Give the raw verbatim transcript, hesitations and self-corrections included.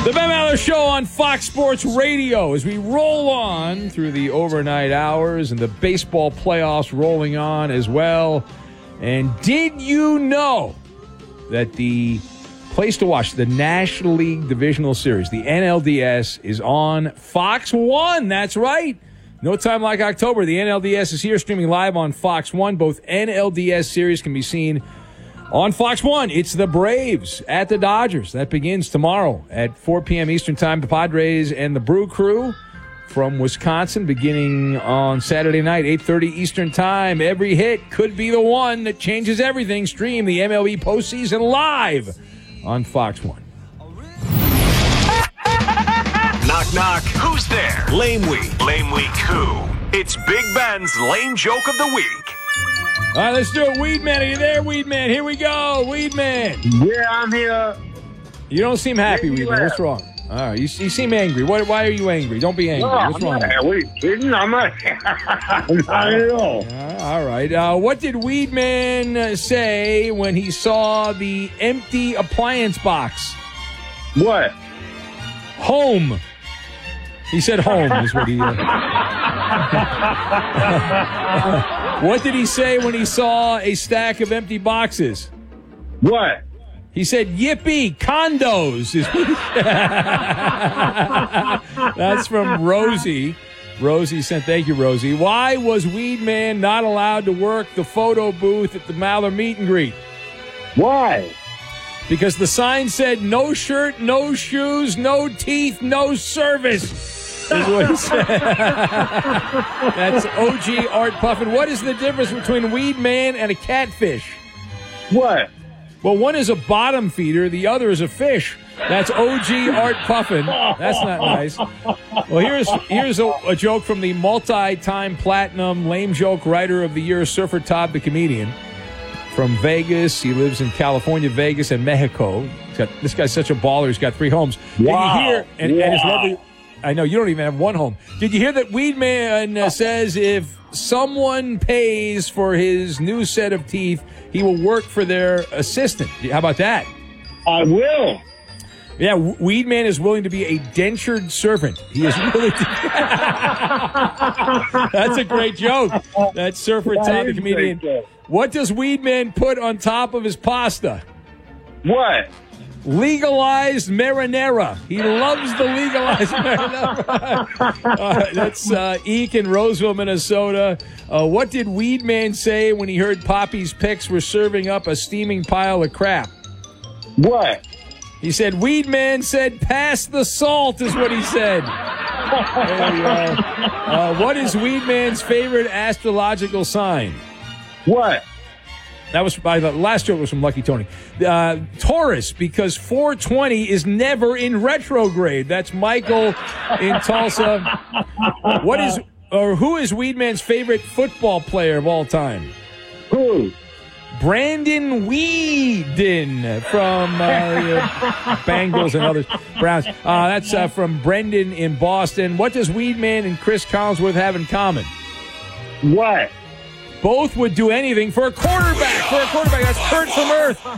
The Ben Maller Show on Fox Sports Radio as we roll on through the overnight hours and the baseball playoffs rolling on as well. And did you know that the place to watch the National League Divisional Series, the N L D S, is on Fox one? That's right. No time like October. The N L D S is here streaming live on Fox one. Both N L D S series can be seen on Fox one. It's the Braves at the Dodgers. That begins tomorrow at four p.m. Eastern Time. The Padres and the Brew Crew from Wisconsin beginning on Saturday night, eight thirty Eastern Time. Every hit could be the one that changes everything. Stream the M L B postseason live on Fox one. Knock, knock. Who's there? Lame Week. Lame Week who? It's Big Ben's Lame Joke of the Week. All right, let's do it. Weed Man, are you there, Weed Man? Here we go, Weed Man. Yeah, I'm here. You don't seem happy, Weed Man. What's wrong? All right, you, you seem angry. What, why are you angry? Don't be angry. No, What's I'm wrong? Not, wait, I'm not. Not at all. Uh, all right. Uh, what did Weed Man uh, say when he saw the empty appliance box? What? Home. He said home is what he... Uh, what did he say when he saw a stack of empty boxes? What? He said, yippee, condos. Is what he That's from Rosie. Rosie sent, thank you, Rosie. Why was Weed Man not allowed to work the photo booth at the Maller meet and greet? Why? Because the sign said, no shirt, no shoes, no teeth, no service. Is what he said. That's O G Art Puffin. What is the difference between Weed Man and a catfish? What? Well, one is a bottom feeder, the other is a fish. That's O G Art Puffin. That's not nice. Well, here's here's a, a joke from the multi-time platinum lame joke writer of the year, Surfer Todd the comedian. From Vegas. He lives in California, Vegas, and Mexico. He's got, this guy's such a baller. He's got three homes. Wow. Did you hear? And, wow. and his lovely. I know you don't even have one home. Did you hear that Weed Man uh, says if someone pays for his new set of teeth, he will work for their assistant? How about that? I will. Yeah, Weed Man is willing to be a dentured servant. He is willing to. That's a great joke. That's Surfer That Todd the is a comedian. great joke. What does Weed Man put on top of his pasta? What? Legalized marinara. He loves the legalized marinara. uh, that's uh, Eek in Roseville, Minnesota. Uh, what did Weed Man say when he heard Poppy's Picks were serving up a steaming pile of crap? What? He said, Weed Man said, pass the salt, is what he said. There you go. Uh, what is Weed Man's favorite astrological sign? What? That was by the last joke was from Lucky Tony. Uh, Taurus, because four twenty is never in retrograde. That's Michael in Tulsa. What is or who is Weed Man's favorite football player of all time? Who? Brandon Weeden from uh, the Bengals and others. Browns. Uh, that's uh, from Brendan in Boston. What does Weed Man and Chris Collinsworth have in common? What? Both would do anything for a quarterback. For a quarterback. That's Kurt from Earth.